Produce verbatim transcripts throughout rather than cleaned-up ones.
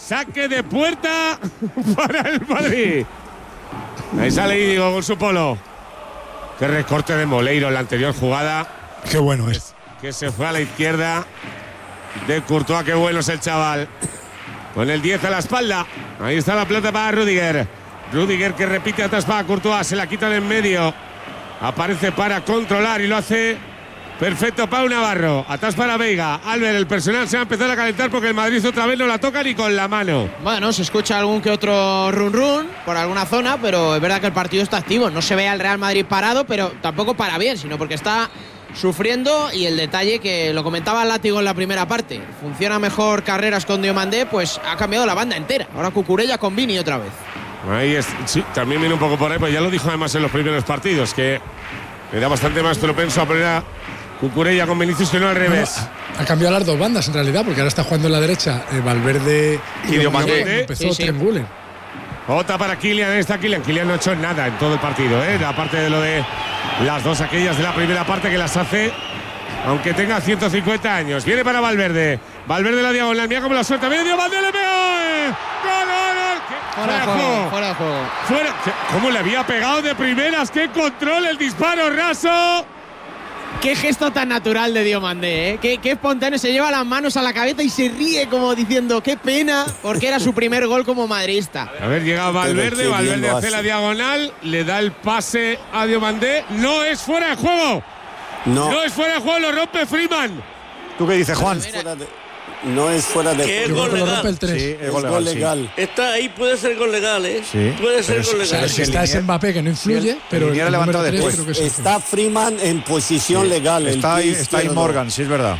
Saque de puerta para el Madrid. Ahí sale Íñigo con su polo. Qué recorte de Moleiro en la anterior jugada. Qué bueno es. Que se fue a la izquierda de Courtois. Qué bueno es el chaval. Con el diez a la espalda. Ahí está la pelota para Rüdiger. Rüdiger que repite atrás para Courtois. Se la quita de en medio. Aparece para controlar y lo hace perfecto Pau Navarro. Atrás para Veiga. Albert, el personal se va a empezar a calentar porque el Madrid otra vez no la toca ni con la mano. Bueno, se escucha algún que otro run run por alguna zona, pero es verdad que el partido está activo. No se ve al Real Madrid parado, pero tampoco para bien, sino porque está sufriendo. Y el detalle que lo comentaba Látigo en la primera parte, funciona mejor Carreras con Diomandé, pues ha cambiado la banda entera. Ahora Cucurella con Vini otra vez. Ahí es, sí, también viene un poco por ahí, pues ya lo dijo además en los primeros partidos, que era bastante más propenso a poner a Cucurella con Vinicius que no al revés. No, ha, ha cambiado las dos bandas en realidad, porque ahora está jugando en la derecha eh, Valverde y, y Diomandé. Empezó sí, sí. Triangulen. Otra para Kylian, ahí está Kylian. Kylian no ha hecho nada en todo el partido, ¿eh? Aparte de lo de las dos aquellas de la primera parte que las hace, aunque tenga ciento cincuenta años. Viene para Valverde. Valverde la diagonal, mira cómo la suelta. Viene Diomandé, le pegó. ¡Eh! ¡Gol, gol, gol! Fuera de juego, fuera de juego. Fuera. ¿Cómo le había pegado de primeras? ¡Qué control! El disparo raso. Qué gesto tan natural de Diomandé, ¿eh? Qué, qué espontáneo, se lleva las manos a la cabeza y se ríe como diciendo qué pena, porque era su primer gol como madridista. A ver, llega Valverde, Valverde hace la diagonal, le da el pase a Diomandé, no es fuera de juego. No, no es fuera de juego, lo rompe Freeman. ¿Tú qué dices, Juan? No es fuera de que es gol legal. El tres. Sí, es es gol legal. gol legal. Sí. Está ahí, puede ser gol legal, ¿eh? Sí. Puede ser Pero gol si- legal. O sea, si está ese Mbappé que no influye, el- pero el Linier ha levantado número tres después. creo que es el Está Freeman en posición legal. el Está ahí, pie está ahí izquierdo. Morgan, sí es verdad.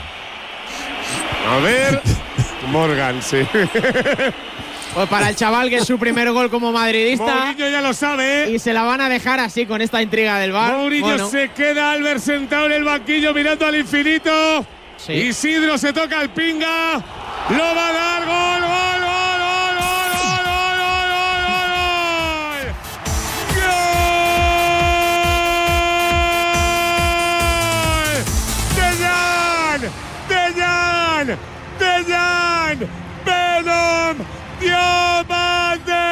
A ver, Morgan, sí. Pues para el chaval que es su primer gol como madridista. Mourinho ya lo sabe, ¿eh? Y se la van a dejar así con esta intriga del V A R. Mourinho Bueno, se queda, Albert sentado en el banquillo mirando al infinito. sí. Isidro se toca el pinga. Lo va a dar, gol, gol, gol, gol, gol, gol, gol, gol, gol, gol. ¡Gol! ¡Dejan! ¡Dejan! ¡Dejan! ¡Venom! ¡Diomandé!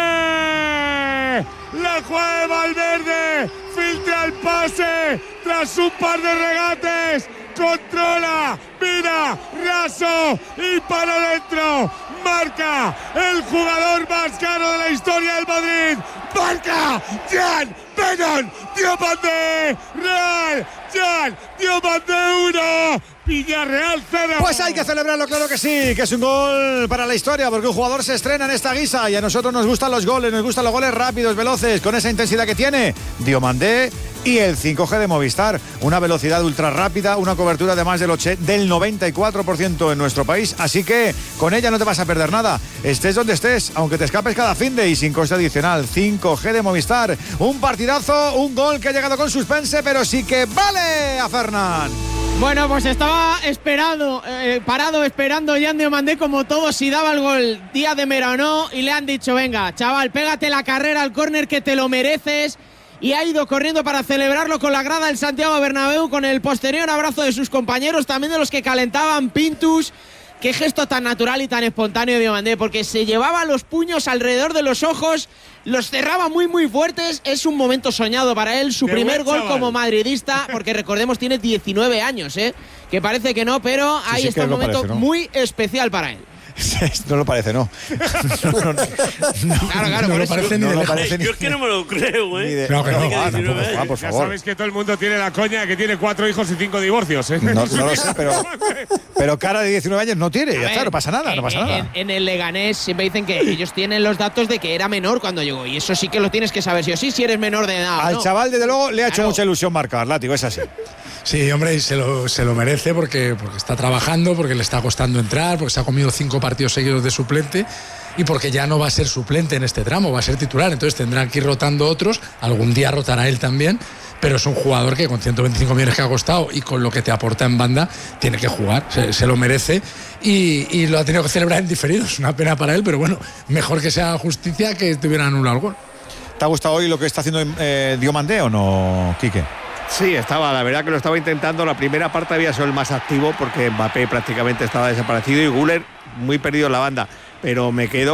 La juega de Valverde. Filtra el pase tras un par de regates. Controla, mira, raso y para adentro. Marca el jugador más caro de la historia del Madrid. Marca Jan Venom Diomandé. Real Jan Diomandé uno. Villarreal cero. Pues hay que celebrarlo, claro que sí, que es un gol para la historia, porque un jugador se estrena en esta guisa y a nosotros nos gustan los goles, nos gustan los goles rápidos, veloces, con esa intensidad que tiene Diomandé y el cinco G de Movistar. Una velocidad ultra rápida, una cobertura de más del, ocho, del noventa y cuatro por ciento en nuestro país, así que con ella no te vas a perder nada, estés donde estés, aunque te escapes cada finde y sin coste adicional. cinco G de Movistar, un partidazo, un gol que ha llegado con suspense, pero sí que vale a Fernán. Bueno, pues estaba esperado, eh, parado esperando Jan Diomandé como todo si daba el gol día de Merano y le han dicho, venga, chaval, pégate la carrera al córner que te lo mereces. Y ha ido corriendo para celebrarlo con la grada del Santiago Bernabéu, con el posterior abrazo de sus compañeros, también de los que calentaban Pintus. Qué gesto tan natural y tan espontáneo de Diomandé, porque se llevaba los puños alrededor de los ojos, los cerraba muy muy fuertes. Es un momento soñado para él, su Qué primer buen gol chaval. como madridista, porque recordemos tiene diecinueve años, ¿eh? Que parece que no, pero ahí sí está que un lo momento parece, ¿no? muy especial para él. No lo parece, no. No, no, no, Claro, claro, no por lo eso. parece ni no de lo lejos. parece ni- Yo es que no me lo creo, ni ¿eh? de- No, que no. Tiene Ah, diecinueve tampoco, años. ah, por Ya favor. sabéis que todo el mundo tiene la coña de que tiene cuatro hijos y cinco divorcios, ¿eh? No, no lo sé, pero, pero cara de diecinueve años no tiene, A ya ver, está, no pasa nada, no en- pasa en, nada. En el Leganés siempre dicen que ellos tienen los datos de que era menor cuando llegó, y eso sí que lo tienes que saber sí o sí si eres menor de edad. Al ¿no? chaval, desde luego, le ha hecho Claro. mucha ilusión marcar, Látigo, es así. Sí, hombre, y se lo, se lo merece porque, porque está trabajando, porque le está costando entrar, porque se ha comido cinco partidos seguidos de suplente y porque ya no va a ser suplente en este tramo, va a ser titular. Entonces tendrán que ir rotando otros, algún día rotará él también, pero es un jugador que con ciento veinticinco millones que ha costado y con lo que te aporta en banda, tiene que jugar, se, se lo merece y, y lo ha tenido que celebrar en diferido. Es una pena para él, pero bueno, mejor que sea justicia que tuviera anulado el gol. ¿Te ha gustado hoy lo que está haciendo eh, Diomandé o no, Quique? Sí, estaba, la verdad que lo estaba intentando. La primera parte había sido el más activo porque Mbappé prácticamente estaba desaparecido y Güler muy perdido en la banda. Pero me quedo